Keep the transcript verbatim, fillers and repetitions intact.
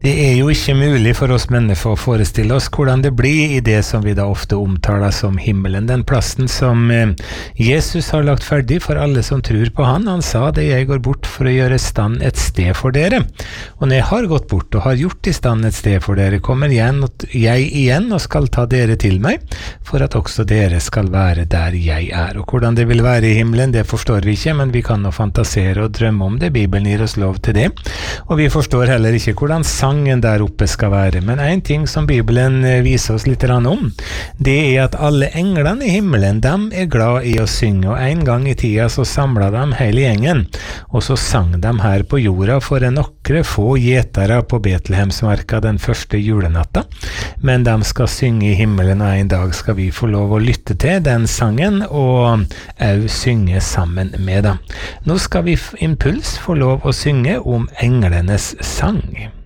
Det er jo ikke mulig for oss mennesker å forestille oss hvordan det blir i det som vi da ofte omtaler som himmelen, den plassen som Jesus har lagt ferdig for alle som tror på han. Han sa det, jeg går bort for å gjøre stand et sted for dere. Og når jeg har gått bort og har gjort i stand et sted for dere, kommer igjen, jeg igjen og skal ta dere til meg, for at også dere skal være der jeg er. Og hvordan det vil være i himmelen, det forstår vi ikke, men vi kan nå fantasere og drømme om det. Bibelen gir oss lov til det. Og vi forstår heller ikke hvordan sangen der oppe skal være, men en ting som Bibelen viser oss litt om, det er at alle englene i himmelen, de er glad i å synge, og en gang i tida så samlet de hele gjengen, og så sang de her på jorda for en okre få gjetere på Betlehemsmarka den første julenatta, men de skal synge i himmelen, og en dag skal vi få lov å lytte til den sangen, og også synge sammen med dem. Nå skal vi Impuls få lov å synge om englenes sang.